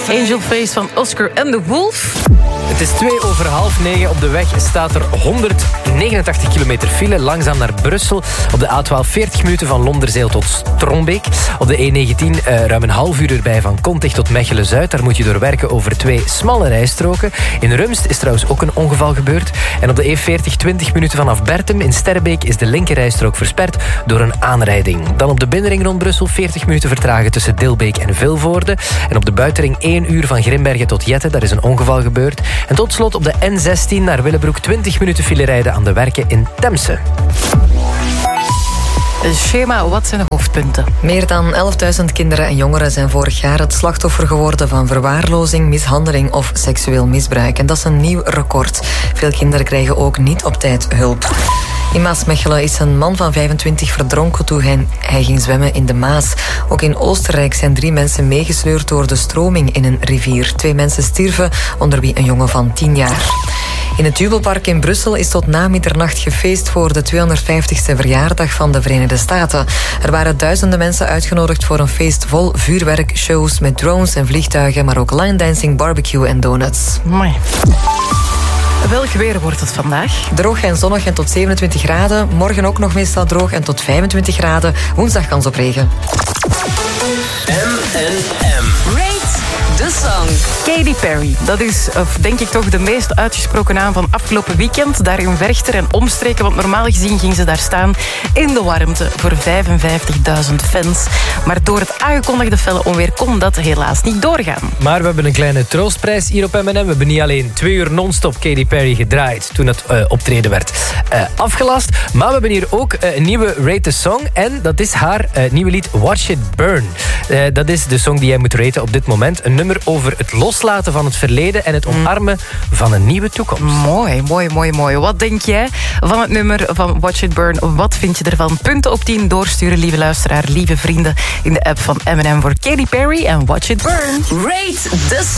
Angel Face van Oscar and the Wolf. Het is 9:02. Op de weg staat er 189 kilometer file. Langzaam naar Brussel. Op de A12 40 minuten van Londerzeel tot Strombeek. Op de E19 ruim een half uur erbij van Kontig tot Mechelen-Zuid. Daar moet je doorwerken over 2 smalle rijstroken. In Rumst is trouwens ook een ongeval gebeurd. En op de E40 20 minuten vanaf Bertem in Sterrebeek is de linkerrijstrook versperd door een aanrijding. Dan op de binnenring rond Brussel 40 minuten vertragen tussen Dilbeek en Vilvoorde. En op de buitenring 1 uur van Grimbergen tot Jette. Daar is een ongeval gebeurd. En tot slot op de N16 naar Willebroek 20 minuten file rijden aan de werken in Temse. Schema, wat zijn de hoofdpunten? Meer dan 11.000 kinderen en jongeren zijn vorig jaar het slachtoffer geworden van verwaarlozing, mishandeling of seksueel misbruik. En dat is een nieuw record. Veel kinderen krijgen ook niet op tijd hulp. In Maasmechelen is een man van 25 verdronken toen hij ging zwemmen in de Maas. Ook in Oostenrijk zijn 3 mensen meegesleurd door de stroming in een rivier. 2 mensen stierven, onder wie een jongen van 10 jaar. In het Jubelpark in Brussel is tot na middernacht gefeest voor de 250ste verjaardag van de Verenigde Staten. Er waren duizenden mensen uitgenodigd voor een feest vol vuurwerk, shows met drones en vliegtuigen, maar ook line dancing, barbecue en donuts. Mooi. Welk weer wordt het vandaag? Droog en zonnig en tot 27 graden. Morgen ook nog meestal droog en tot 25 graden. Woensdag kans op regen. Rate the song. Katy Perry. Dat is, denk ik toch, de meest uitgesproken naam van afgelopen weekend. Daar in Werchter en omstreken. Want normaal gezien ging ze daar staan in de warmte voor 55.000 fans. Maar door het aangekondigde felle onweer kon dat helaas niet doorgaan. Maar we hebben een kleine troostprijs hier op M&M. We hebben niet alleen 2 uur non-stop Katy Perry gedraaid toen het optreden werd afgelast. Maar we hebben hier ook een nieuwe Rate the Song. En dat is haar nieuwe lied Watch It Burn. Dat is de song die jij moet raten op dit moment. Een nummer over het loslaten van het verleden en het omarmen van een nieuwe toekomst. Mooi. Wat denk jij van het nummer van Watch It Burn? Wat vind je ervan? Punten op 10 doorsturen, lieve luisteraar, lieve vrienden, in de app van M&M voor Katy Perry en Watch It Burn. Rate the